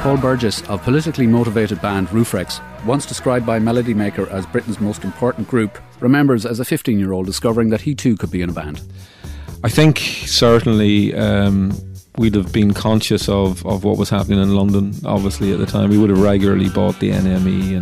Paul Burgess of politically motivated band Roofrex, once described by Melody Maker as Britain's most important group, remembers as a 15-year-old discovering that he too could be in a band. I think certainly we'd have been conscious of what was happening in London, obviously, at the time. We would have regularly bought the NME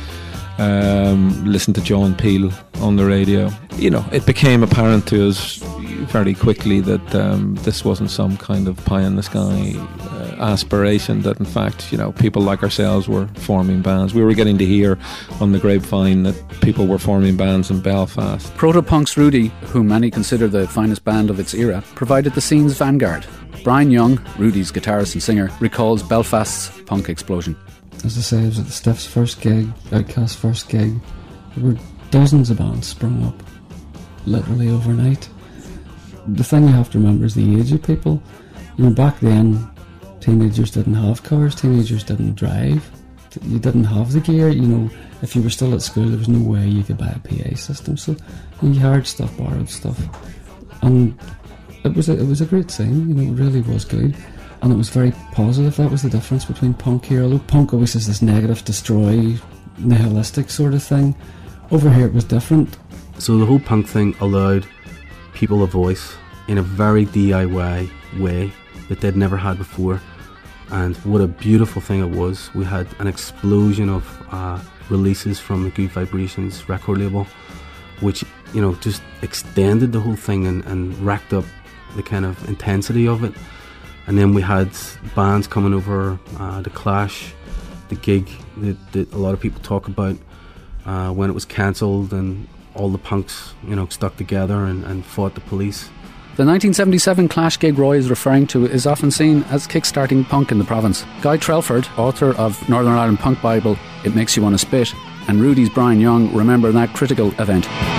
and listened to John Peel on the radio. You know, it became apparent to us very quickly that this wasn't some kind of pie-in-the-sky aspiration, that in fact, you know, people like ourselves were forming bands. We were getting to hear on the grapevine that people were forming bands in Belfast. Proto-Punk's Rudy, whom many consider the finest band of its era, provided the scene's vanguard. Brian Young, Rudy's guitarist and singer, recalls Belfast's punk explosion. As I say, it was at the Stiff's first gig, Outcast's first gig. There were dozens of bands sprung up, literally overnight. The thing you have to remember is the age of people. You know, back then, teenagers didn't have cars, teenagers didn't drive. You didn't have the gear, you know. If you were still at school, there was no way you could buy a PA system. So you hired stuff, borrowed stuff. And it was a great scene, you know, it really was good. And it was very positive. That was the difference between punk here. Although punk always has this negative, destroy, nihilistic sort of thing. Over here it was different. So the whole punk thing allowed people a voice in a very DIY way that they'd never had before. And what a beautiful thing it was. We had an explosion of releases from the Good Vibrations record label, which, you know, just extended the whole thing and racked up the kind of intensity of it. And then we had bands coming over, The Clash, the gig that a lot of people talk about when it was cancelled, and all the punks, you know, stuck together and fought the police. The 1977 Clash gig Roy is referring to is often seen as kick-starting punk in the province. Guy Trelford, author of Northern Ireland Punk Bible, It Makes You Want to Spit, and Rudy's Brian Young remember that critical event.